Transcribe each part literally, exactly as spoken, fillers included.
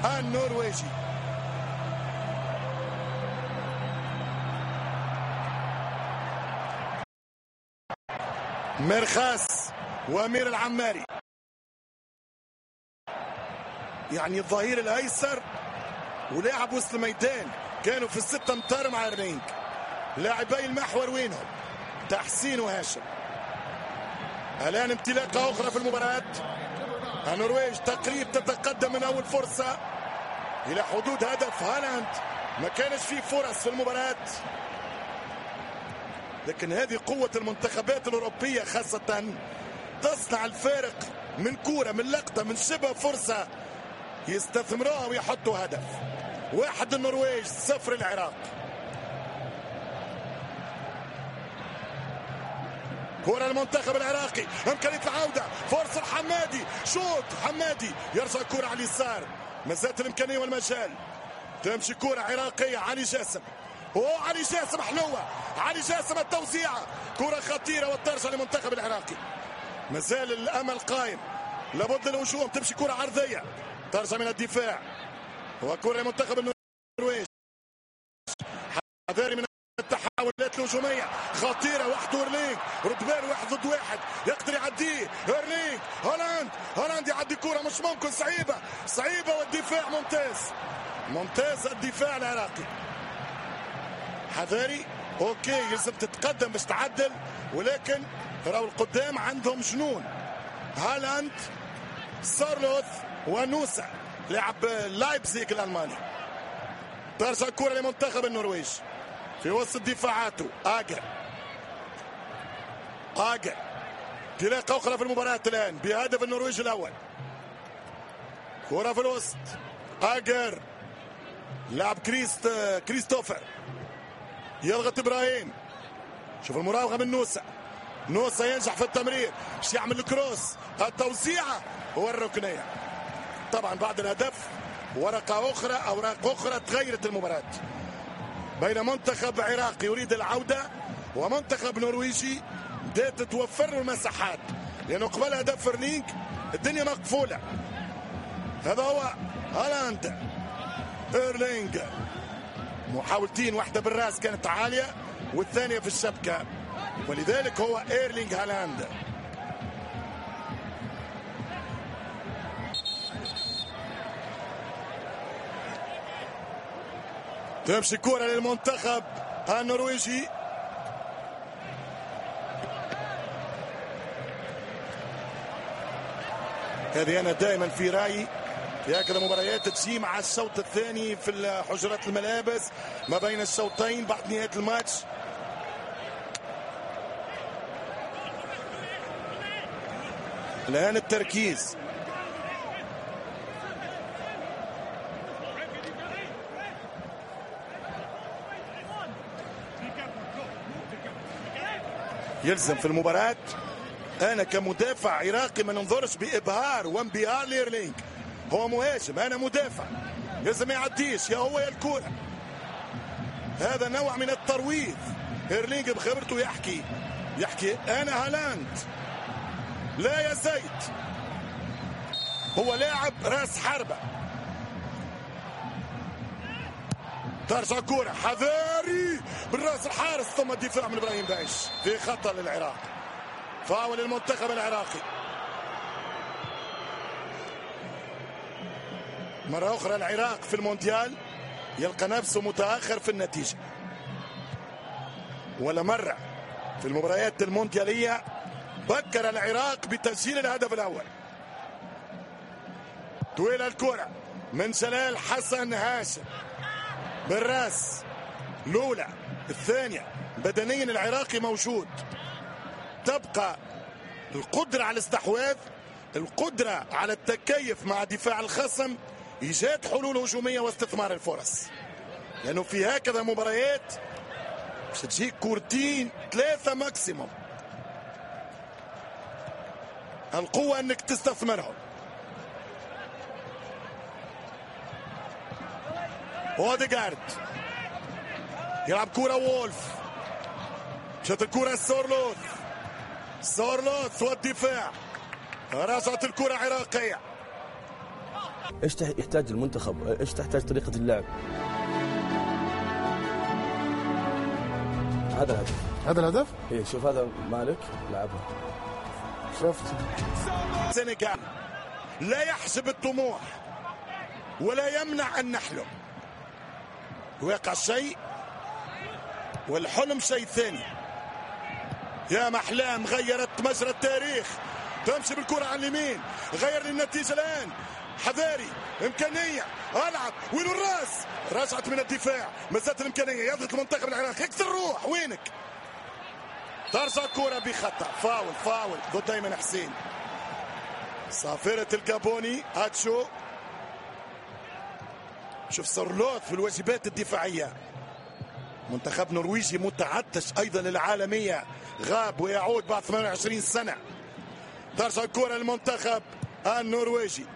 النرويجي. مرخاس وامير العماري، يعني الظهير الايسر ولاعب وسط الميدان، كانوا في الستة امتار مع ايرلينغ. لاعبي المحور وينهم؟ تحسين وهاشم. الان امتلاكه اخرى في المباراة. النرويج تقريب تتقدم من اول فرصة الى حدود هدف هالاند. ما كانش فيه فرص في المباراة، لكن هذه قوة المنتخبات الأوروبية خاصة، تصنع الفارق من كورة، من لقطة، من شبه فرصة يستثمروها ويحطوا هدف. واحد النرويج، صفر العراق. كرة المنتخب العراقي، إمكانية العودة، فرصة حمادي، شوط حمادي، يرجع الكرة على اليسار، ما زالت الإمكانية والمجال. تمشي كرة عراقية، علي جاسم، اوه علي جاسم حلوة، علي جاسم التوزيعة، كرة خطيرة وترجع للمنتخب العراقي. ما زال الأمل قائم، لابد الهجوم، تمشي كرة عرضية ترجع من الدفاع، وكرة لمنتخب النرويج. حذاري من التحولات الهجومية خطيرة، وحده ايرلينغ، رد واحد ضد واحد، يقدر يعديه ايرلينغ، هالاند، هالاند يعدي كرة مش ممكن، صعيبة صعيبة، والدفاع ممتاز ممتاز الدفاع العراقي. حذاري، اوكي يلزم تتقدم باش تعدل، ولكن راهو القدام عندهم جنون. هالاند، سارلوث ونوسا لاعب لايبزيغ الالماني. ترجع الكرة لمنتخب النرويج في وسط دفاعاته. اجر اجر انطلاقة اخرى في المباراة الان بهدف النرويج الاول. كرة في الوسط، اجر لاعب كريست كريستوفر يضغط ابراهيم. شوف المراوغه من نوسا، نوسا ينجح في التمرير، باش يعمل الكروس، التوزيعه والركنيه. طبعا بعد الهدف ورقه اخرى، اوراق اخرى تغيرت المباراه بين منتخب عراقي يريد العوده ومنتخب نرويجي بدات تتوفر له المساحات، لانه قبل هدف ايرلينغ الدنيا مقفوله. هذا هو هالاند، ايرلينغ، محاولتين، واحدة بالراس كانت عالية والثانية في الشبكة، ولذلك هو ايرلينغ هالاند. تمشي كرة للمنتخب النرويجي. هذه أنا دائما في رأيي في هكذا مباريات تجي مع الشوط الثاني في حجرات الملابس ما بين الشوطين بعد نهاية الماتش. الآن التركيز، يلزم في المباراة أنا كمدافع عراقي ما ننظرش بإبهار وانبهار لإيرلينغ. هو مهاجم، أنا مدافع، لازم يعديش يا هو يا الكرة. هذا نوع من الترويض. إيرلينغ بخبرته يحكي يحكي أنا هالاند، لا يا زيد، هو لاعب راس حربة. ترجع كرة، حذاري بالراس الحارس، ثم الدفاع من إبراهيم بايش في خطر للعراق. فاول المنتخب العراقي. مرة أخرى العراق في المونديال يلقى نفسه متأخر في النتيجة، ولا مرة في المباريات المونديالية بكر العراق بتسجيل الهدف الأول. طويل الكرة من جلال حسن هاشم بالراس، الأولى الثانية، بدنيا العراقي موجود. تبقى القدرة على الاستحواذ، القدرة على التكيف مع دفاع الخصم، إيجاد حلول هجومية واستثمار الفرص، لأنه في هكذا مباريات مش تجيك كورتين ثلاثة ماكسيموم، القوة أنك تستثمرهم. اوديغارد يلعب كرة وولف، شات الكرة سورلوث، سورلوث والدفاع، رجعت الكرة عراقية. ايش يحتاج المنتخب؟ ايش تحتاج طريقة اللعب؟ هذا الهدف. هذا الهدف؟ ايه شوف هذا مالك لعبها. شفت السنغال لا يحجب الطموح ولا يمنع أن نحلم. واقع شيء والحلم شيء ثاني. يا محلام غيرت مجرى التاريخ. تمشي بالكرة على اليمين، غير النتيجة الآن. حذاري، إمكانية، ألعب وين الراس؟ رجعت من الدفاع، مسات الإمكانية، يضغط المنتخب العراقي، يكسر الروح. وينك؟ ترجع الكرة بخطأ، فاول فاول ضد أيمن حسين. صافرة الجابوني هاتشو. شوف سورلوث في الواجبات الدفاعية. منتخب نرويجي متعطش أيضا للعالمية، غاب ويعود بعد ثمانية وعشرين سنة. ترجع الكرة للمنتخب النرويجي.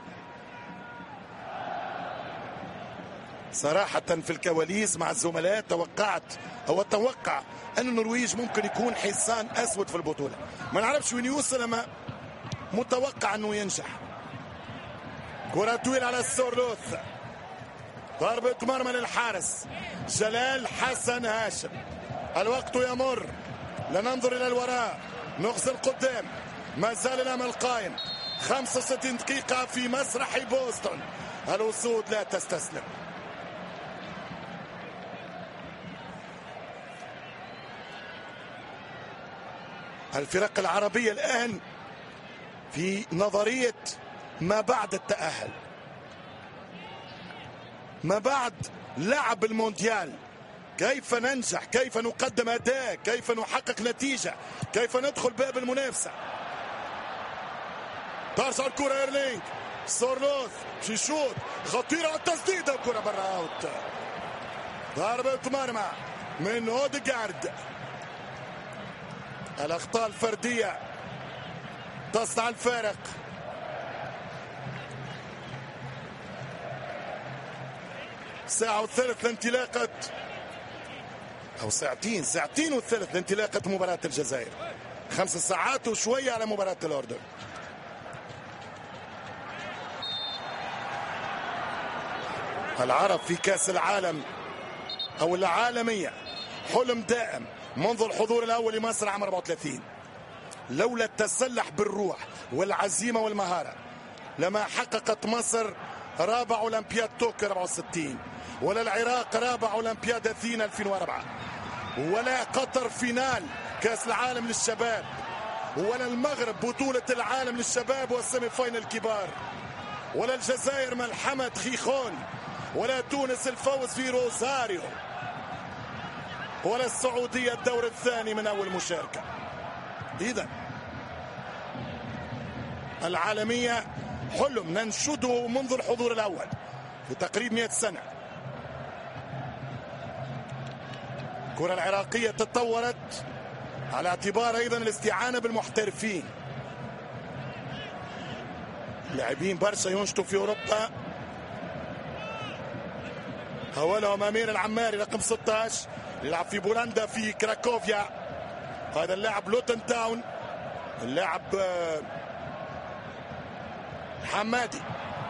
صراحة في الكواليس مع الزملاء توقعت أو أتوقع أن النرويج ممكن يكون حصان أسود في البطولة. ما نعرفش وين يوصل، أما متوقع أنه ينجح. كرة طويلة على السورلوث، ضربة مرمى للحارس جلال حسن هاشم. الوقت يمر، لننظر إلى الوراء، نغزل قدام، ما زال الأمل قائم. خمسة وستين دقيقة في مسرح بوسطن. الأسود لا تستسلم. الفرق العربية الآن في نظرية ما بعد التأهل، ما بعد لعب المونديال. كيف ننجح، كيف نقدم أداء، كيف نحقق نتيجة، كيف ندخل باب المنافسة. ترجع الكرة إيرلينغ سورلوث في شوط خطيرة، التسديدة الكرة برا اوت. ضربة مرمى من اوديغارد. الأخطاء الفردية تصنع الفارق. ساعة وثلث لانطلاقة، أو ساعتين ساعتين وثلث لانطلاقة مباراة الجزائر. خمس ساعات وشوية على مباراة الأردن. العرب في كأس العالم أو العالمية حلم دائم منذ الحضور الأول لمصر عام أربعة وثلاثين. لولا التسلح بالروح والعزيمة والمهارة لما حققت مصر رابع أولمبياد طوكيو أربعة وستين، ولا العراق رابع أولمبياد أثينا ألفين وأربعة، ولا قطر فينال كأس العالم للشباب، ولا المغرب بطولة العالم للشباب والسيمي فاينل الكبار، ولا الجزائر ملحمة خيخون، ولا تونس الفوز في روزاريو، ولا السعودية الدور الثاني من أول مشاركة. إذا العالمية حلم ننشده منذ الحضور الأول في تقريب مئة سنة. الكرة العراقية تطورت على اعتبار أيضا الاستعانة بالمحترفين. لاعبين برشا ينشطوا في أوروبا، أولهم أمير العماري رقم ستة عشر يلعب في بولندا في كراكوفيا. هذا اللاعب لوتن تاون، اللاعب حمادي.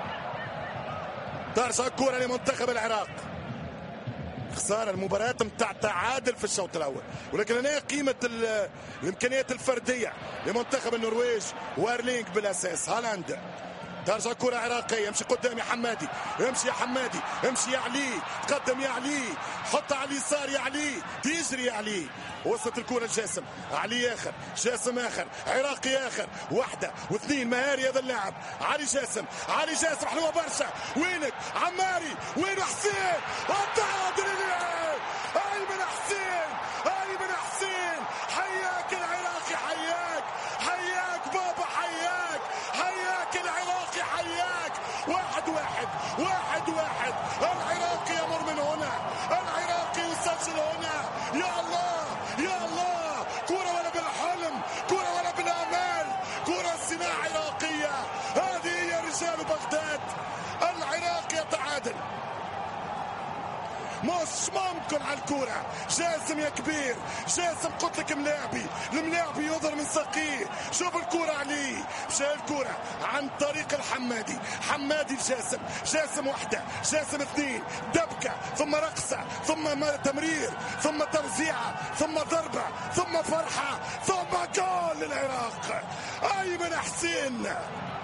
ترجع الكرة لمنتخب العراق. خسارة المباراة متاع تعادل في الشوط الأول، ولكن هنا قيمة الإمكانيات الفردية لمنتخب النرويج وإيرلينغ بالأساس. هالاند. ترجع كرة عراقية، يمشي قدام يا حمادي، يمشي يا حمادي، يمشي يا علي، تقدم يا علي، حط على اليسار يا علي، تجري يا علي. وصلت الكرة لجاسم، علي آخر، جاسم آخر، عراقي آخر، واحدة واثنين، مهاري هذا اللاعب، علي جاسم، علي جاسم حلوة برشا، وينك؟ عماري، وين حسين؟ والتعادل أيمن حسين، أيمن حسين، حياك العراقي، حياك، حياك بابا، حياك، حياك العراقي، حياك. واحد واحد، واحد واحد، العراقي يمر من هنا، العراقي يسجل هنا. يا الله يا الله، كرة ولا بالحلم، كرة ولا بالآمال، كرة صناعة عراقية. هذه هي رجال بغداد. العراق يتعادل، مش ممكن على الكرة. جاسم يا كبير، جاسم قلت لك ملاعبي، الملاعبي يظهر من ساقيه. شوف الكرة عليه، مشى الكرة عن طريق الحمادي، حمادي لجاسم، جاسم واحدة، جاسم اثنين، دبكة ثم رقصة ثم تمرير ثم توزيعة ثم ضربة ثم فرحة ثم جول للعراق. أيمن حسين